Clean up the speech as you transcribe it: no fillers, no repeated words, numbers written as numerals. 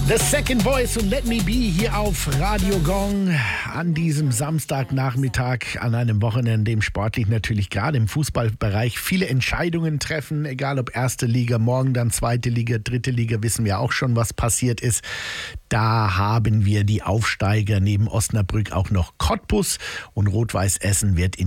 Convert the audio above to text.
The Second Voice und Let Me Be hier auf Radio Gong an diesem Samstagnachmittag, an einem Wochenende, in dem sportlich natürlich gerade im Fußballbereich viele Entscheidungen treffen, egal ob erste Liga, morgen dann zweite Liga, dritte Liga, wissen wir auch schon, was passiert ist. Da haben wir die Aufsteiger neben Osnabrück auch noch Cottbus und Rot-Weiß Essen wird in